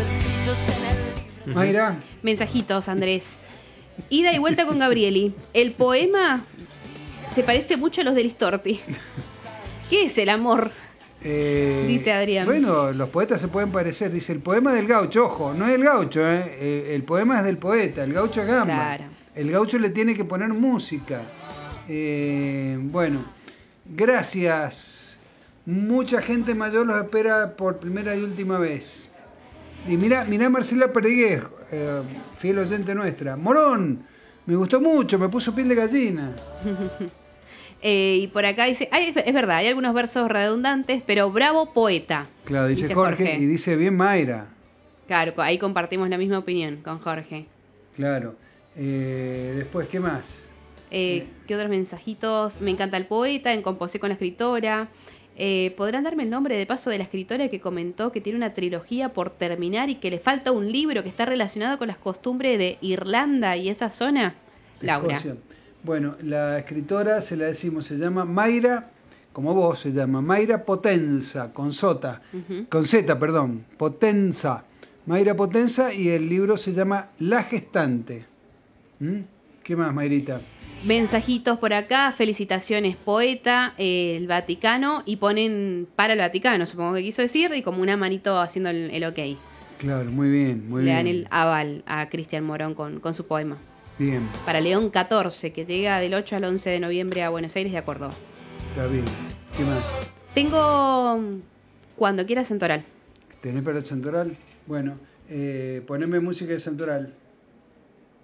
Mayra. Mensajitos, Andrés. Ida y vuelta con Gabrieli. El poema se parece mucho a los de Listorti. ¿Qué es el amor? Dice Adrián. Bueno, los poetas se pueden parecer. Dice el poema del gaucho. Ojo, no es el gaucho, el poema es del poeta. El gaucho es gamba. Claro. El gaucho le tiene que poner música. Bueno, gracias. Mucha gente mayor los espera por primera y última vez. Y mirá Marcela Perdiguez, fiel oyente nuestra. Morón, me gustó mucho, me puso piel de gallina. Y por acá dice, es verdad, hay algunos versos redundantes, pero bravo poeta. Claro, dice Jorge, y dice bien Mayra. Claro, ahí compartimos la misma opinión con Jorge. Claro. Después, ¿qué más? ¿Qué otros mensajitos? Me encanta el poeta, en composé con la escritora. ¿Podrán darme el nombre de paso de la escritora que comentó que tiene una trilogía por terminar y que le falta un libro que está relacionado con las costumbres de Irlanda y esa zona? Laura. Escocia. Bueno, la escritora se la decimos, se llama Mayra, como vos, se llama Mayra Potenza, con Z, perdón, Potenza. Mayra Potenza, y el libro se llama La Gestante. ¿Qué más, Mayrita? Mensajitos por acá, felicitaciones poeta, el Vaticano, y ponen para el Vaticano, supongo que quiso decir, y como una manito haciendo el ok. Claro, muy bien, muy bien. Le dan el aval a Cristian Morón con su poema. Bien. Para León 14, que llega del 8 al 11 de noviembre a Buenos Aires y a Córdoba. Está bien. ¿Qué más? Tengo Cuando quieras Santoral. ¿Tenés para el Santoral? Bueno, poneme música de Santoral.